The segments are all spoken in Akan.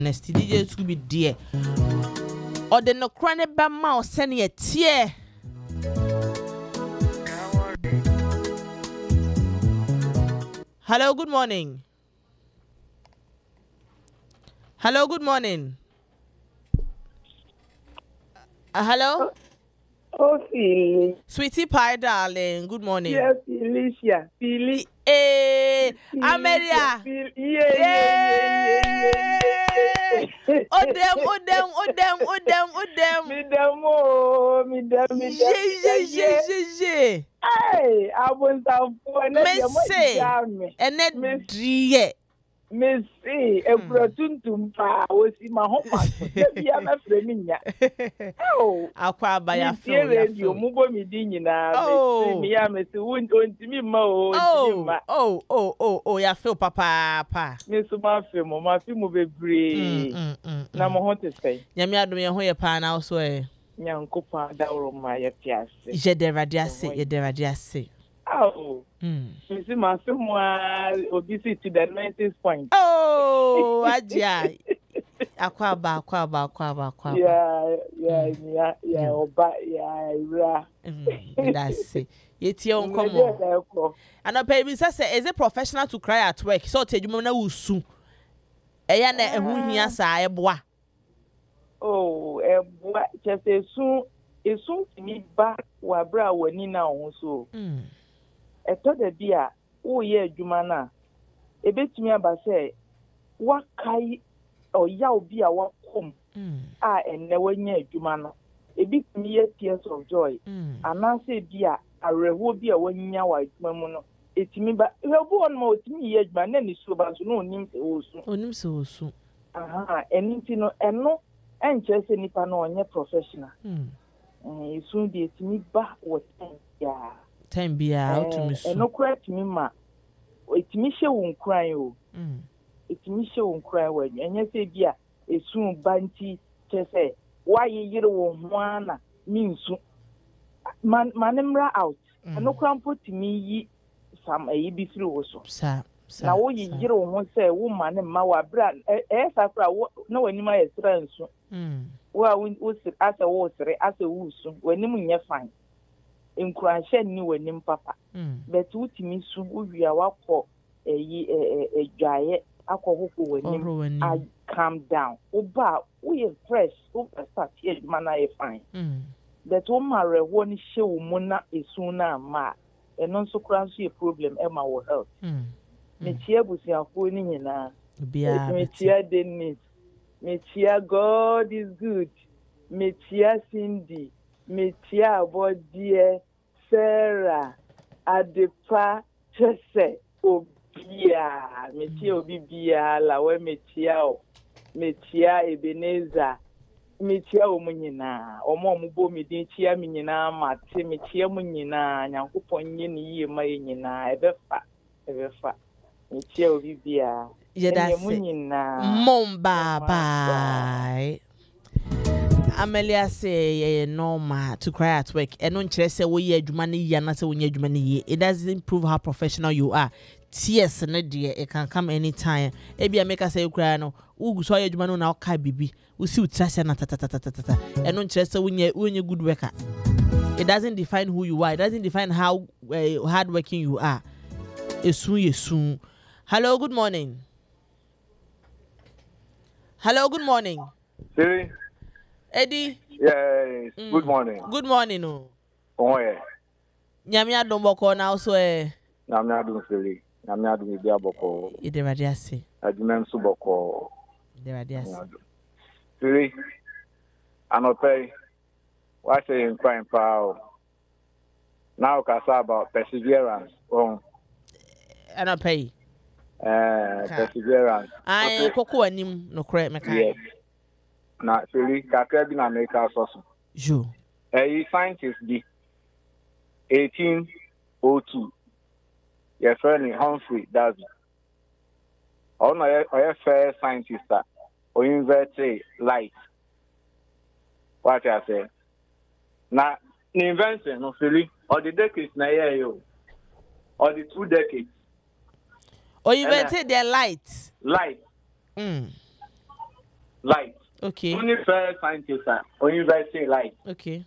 Next DJ to be dear. Or the no chronic by mouse sending a tear. Hello, good morning. Hello, good morning. Hello? Oh, Philly. Sweetie pie, darling. Good morning. Yes, Felicia. Philly. Hey, Amelia. Yeah. Odem. Je. Hey, I want to Messi. And driye. Messi, a protuntum pa, was in my home. Maybe I'm a friend. Oh, Aqua by a radio, Mubo Medina. Oh, me, I'm a wound on to me more. Oh, ya feel papa. Miss Mafia, my film will be brave. Now, I want to say, Yamia do me a hoya pan elsewhere. Young Copa, down my piazza. Je deradiase. Oh, Miss Mafia, obesity to the 90th point. Oh, Ajay. Aquaba. Yeah, that's it. It's your own come. And a baby says, is it professional to cry at work? So tell you, Mona will soon. Ayana, who he has a bois. Oh, just as soon to me back where bra when you now also. I thought the dear, oh, yeah, Jumana. A bit to me about say, what kai or yaw be a walk home. And never near Jumana. A bit me tears of joy. And I say, dear, I will be a 1 year white mamono. It's me, but you have one more to me yet, my name is so bad, no name also. Aha, and no, and just any pano on your professional. You soon be to me back what 10 be out to me. And no cry to me, ma. It's me, she won't cry. It's me, she won't cry when you and you say, dear, it's soon banty, just say, why you one means manimra out. And no crown put to me some a be through also. Now, what you won't say, woman and my brand, as I no any my friends. Well, we sit as a water, as a woos, when you find. In Cranshen knew a name, papa. But what me soon we are walk for a giant alcohol when I calm down. Oh, but we are fresh, over start here, man, I find. That woman one show mona is sooner ma, and also cross a problem, Emma will help. Metia was your phone in a Metia Dennis, Metia God is good, Metia Cindy, Metia about dear Sarah, Adepa, Chese, Obia, Metia Obia, Lawe Metia Ebenezer. Metia omunyina omo mubo medinchia menyina mate metia munyina nyankopon nye ne yie ma yenyina ebefa metia obibia ye munyina mom bye Amelia say normal to cry at work and no nkyere say we adwuma ne yia na say we adwuma ne yie. It doesn't prove how professional you are. Tears ne dear it can come anytime. Ebia make us say you cry no ugu so adwuma no na oka bibi we see utrase na ta and no nkyere say we good worker. It doesn't define who you are. It doesn't define how hard working you are. Soon. Hello, good morning. Hello, good morning. Hey. Eddie. Yes. Good morning. Good morning. Oh yeah. Nyame adom boko na so Nyame adom feli. Nyame adom bia boko. Ide radiase. Adwumem so boko. Ide radiase. Feli. Anope. What say in crime power? Now can say about perseverance. Anope. Perseverance. Koko anim no correct meka. Yes. Na Feli kakra bi na America so. Jo. Scientist di 1802. Your friend Humphrey Davy. Or fair scientist or invert light. What I say? Na invention no Feli or the decades na yo. Or the 2 decades. Or invented their light. Light. light. Okay. Only first scientist on university light. Okay.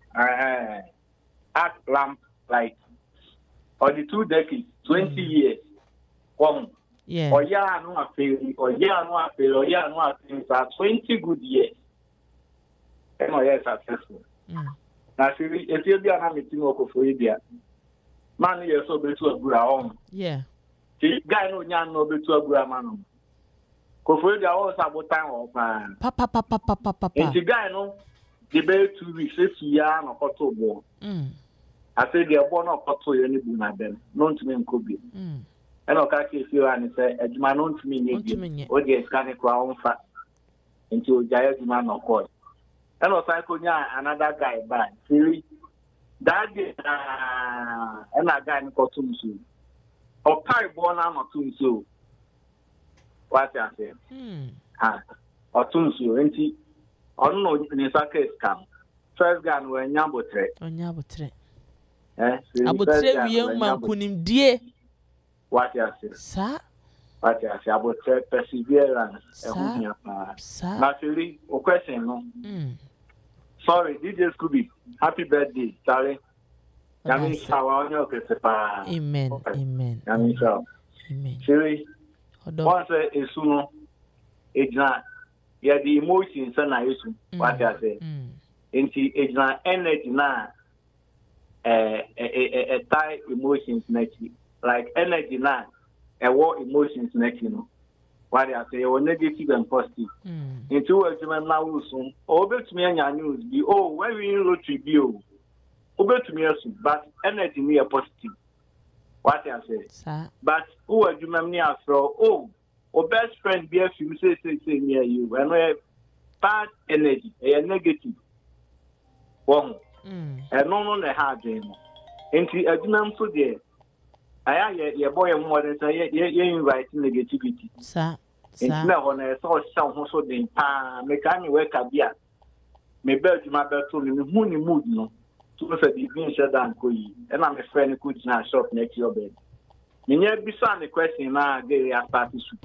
Arc lamp light. Or the 2 decades, 20 years. Yeah. Or yeah, no appeal, or yeah, no appeal, or yeah, no appeal. 20 good years. And oh, yes, successful. Now, if you be an meeting for India, man, you're so better to a good home. Yeah. Guy, no, no, better to a good man. Kofoe dia o sabotan o pa. Papa. Enti guy no the be 2 weeks ya no koto bo. I say the bo no koto ye ni bu na dem. No ntumi nkobi. E no ka ke fi wa ni say adwuma no ntumi nye. O de scan kwa on fa. Enti o jaya adwuma no ko. E no sai ko nya another guy by. Really that day and that guy ni koto msu. O pai bo na no tumsu. What I say? Or Tunsu, ain't he? Or no, in his case, come. First gun were Yabotre. On Yabotre. Abotre, young man, couldn't dear. What I say, sir? What I say, Abotre, perseverance. Naturally, a question, no. Sorry, DJ Scooby. Happy birthday, Charlie. Amen. Amen. Amen. Once a soon, it's not. Yeah, the emotions and I used to what I say. It's not energy now. A tie emotions next, like energy now. A war emotions next, you know. What I say, or negative and positive. Into a German now soon. Over to me and your news be when we look to you. Over to me, but energy near positive. What I say, but who are you, mammy? After best friend be a few say near you, and we have bad energy, a negative one, and no hard dream. Into a dream so dear. I your boy and more than say, you invite negativity. Sir, no one I saw some also then, make me work a beer. May belt my belt to me, mood no. So the being shut down, and I'm a friend who could not shop next your bed. You never be the question now, they are starting to.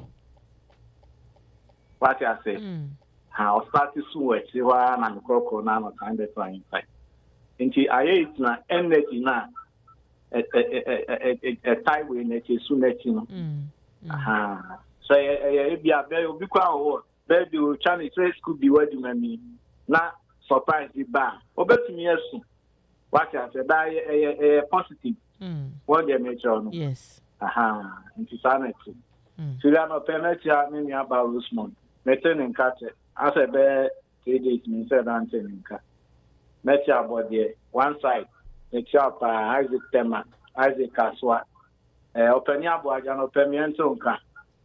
What I say? How started to see one and crocodile now kind of fine. Into I ate now energy now a tighway nature soon let you know. So I be a very big crowd, baby, Chinese race could be what you mean. Not surprise the bar. Over to me, what I said, a positive. What they make on. Yes. Into sanity. So they are not penalty many about Rusmond. Metin and catcher. As a bear, 3 days, means said Anthony. Met your body one side. Met your Isaac Tema, Isaac Kaswa. Open your body and open me and Tonka.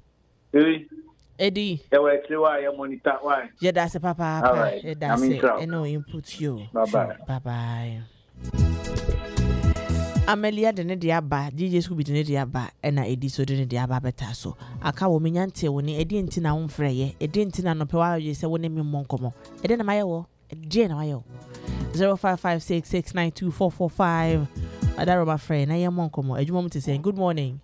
Eddie, they were clear why you monitor why. Yeah, that's a papa. All right. That's it. I know input you. Bye. Amelia de ne dia ba DJ Scooby de ne dia ba na Edi so de ne dia ba beta so aka wo menyante wo ne Edi nti na wo mfreye Edi nti na no pe wa ye se wo ne me monkomo Edi na maye wo Edi na maye wo 0556692445 adaro my friend na ye monkomo adwuma mte say good morning.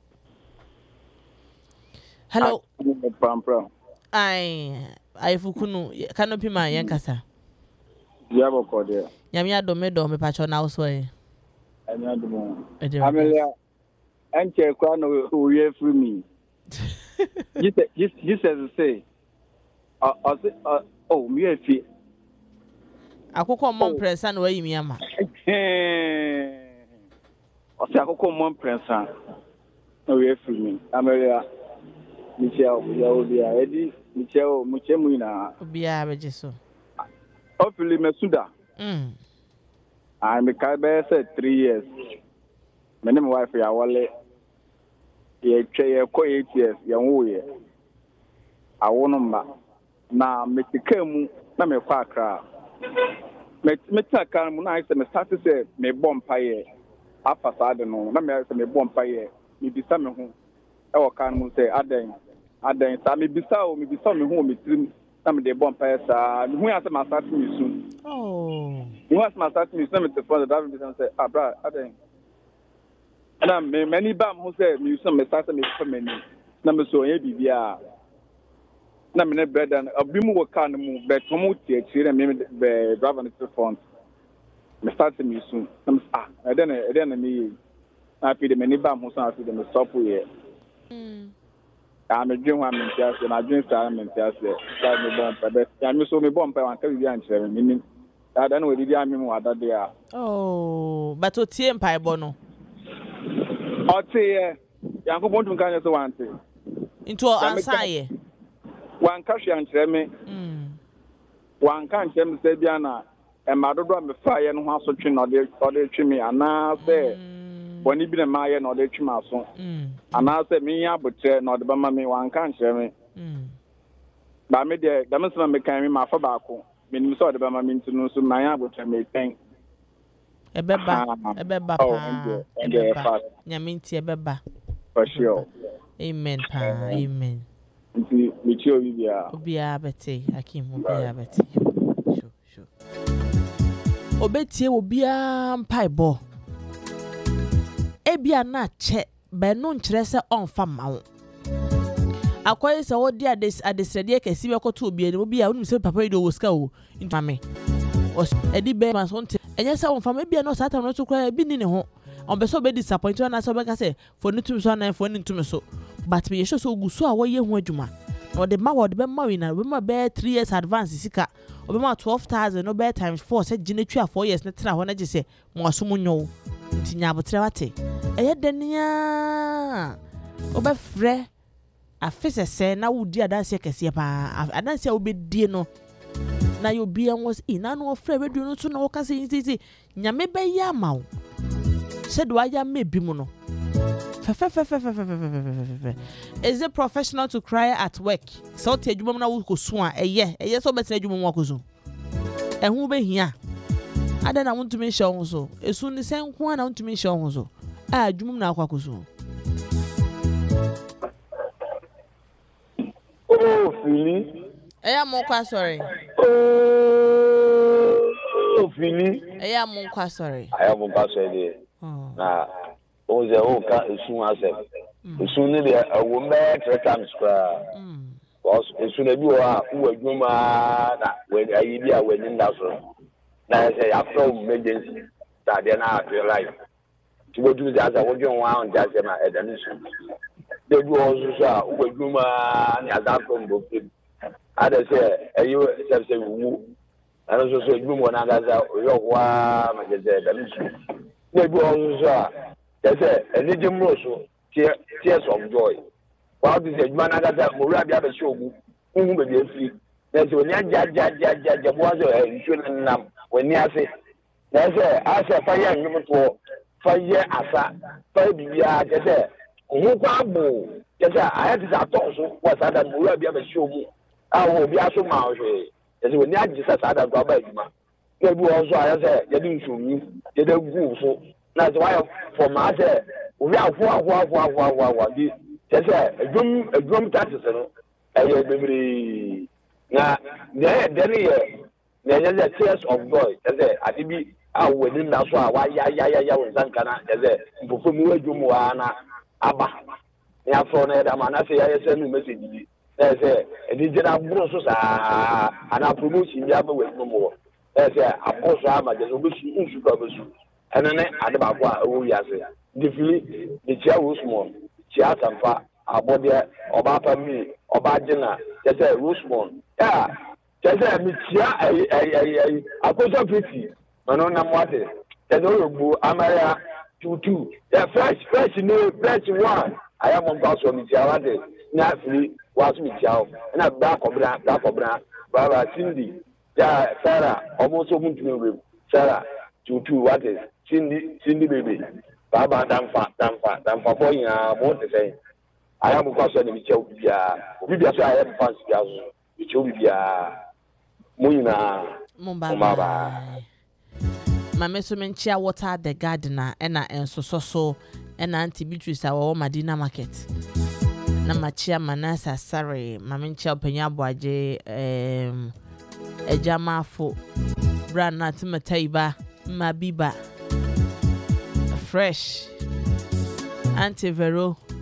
Hello Pampra ai fukunu kanopi ma yen kasa yabo kode nyame adome do me pacho na so e Amelia, and check one who hear from me. You said say, oh, me a fee. I could come on press and way me ama. Or say I could come on press and away from me. Amelia, Michelle, Yaodia, Eddie, Michelle, Muchemuna, Bia Bejiso. Hopefully, Mesuda. I'm a Kabe said 3 years. My name wife ya wale. Ye che ko 8 years ya wuye. Awonoma. Na metikemu na me kwa Accra. Metaka mu na ise me start say me bompa ye. Afa sade no na me say me bompa ye. Me bisa me ho. E wo kan mu say adan sa me bisa o me bisa me ho me trim. Na me de bompa ye sa. Me hu ya say ma start me soon. Oh. You want my start me some to follow that and say, bro, I think. And I'm many bam who say, you some start me for many. Number so, bibia. na me ne brother obi mu wo car no mu bet mo tie tie na me be driver no front me start me soon and then me happy the many bam so after the stop here me dream one mentia so na dream star mentia so start me bomb be ya me so me bomb wan tell you answer me that then we did am me wada there oh but o tie mpai bo no o tie ya ko pontu kan so wan tie into answer ye wan ka hwe answer me wan kan chem se bia na e madodo me fa ye no ho asotwe no de twe me ana se boni bi na ma ye no de twe ma so ana se me ya botre no de ba ma me wan kan chere me ba me de da me se me kan me ma fa ba ko me ni so de ba ma me ntinu so ma ya botre me ten ebeba pa nyaminti ebeba for sure amen pa amen nti me chi obia beti akim obia beti sure obetie obia mpaibo ebia na che be no nkyere se onfa mawo akoye se wodi adesrede kesi be koto obia ne obia wonim se papa ido woska o ntame edi be man so nte enye se onfa me bia no satan no to kra bi ni ne ho on be so be disappoint na so be ka se for ni tum so na for ni tum so but me yesho so guso a wo ye ho adwuma no de ma wo de be ma wi na be ma be 3 years advance sika obe ma 12,000 no be times 4 se gine twa 4 years na tra ho na gise mo aso mo nyo tinya botre wate eye denia obe frɛ afese se na wudi adanse kese pa adanse obedie no na yo bia was ina no frɛ radio no so na wo ka se ntiti nyame be ya ma wo se do aya mebi mu no is it professional to cry at work so te adwuma na wo koso a eye so betina adwuma mu akoso ehu be hia ada na wontumi hye wo so esu ni senko na wontumi hye wo so a adwuma na akwakoso oh fili eya mo kwa sorry oh fili eya mo kwa sorry na oze o ka esu asem esu ni de awo me 3 times kra was esu na bi o a wo adwuma na we ayi bi a we ni nda so na say after emergency that they na feel like to go do that wo dwon wa on that na edani su de bi o so a wo adwuma na that from go ada say ayi say wu ana so adwuma na gaza yo wa ma je edani su de bi o so a yes, any jimroso, tears of joy. While this adjumana that Murabi have a show, whom will be free. That's when you was a nam when you say, there's a fire number 4, 5 years asa, 5 years, just who quabo. Yes, I had this also was that Murabi have a show. I will be also mouse. As when you just said that Babajima. There also, I said, you didn't show me, you don't go so. That's why for my we are this a drum taxes now there's a tears of joy I be our wedding that's why Zankana Abba ya for na man say I send message there's a digital process and I promotion the other way no more there's a boss ama just obesu and then adabakwa o yase defili the chair Rosemont chair tampa abode oba pami oba gina just Rosemont yeah just me chair akoso pretty no na mwate just ogbu amara 22 the fresh no fresh one I am on pass on the chair na free was me chair na back obra baba Cindy yeah Sarah almost so much no Sarah 22 what is Cindy baby baba damfa for ya mo te say I am kwa so ni chew bia so I am fans bia so chew bia muina baba mama so menchia water the gardener ena enso ena anti Beatrice awo Madina market na machia Manasa Sare mama menchia opanya boaje ejamafo brana timataiba mabiba fresh Auntie Vero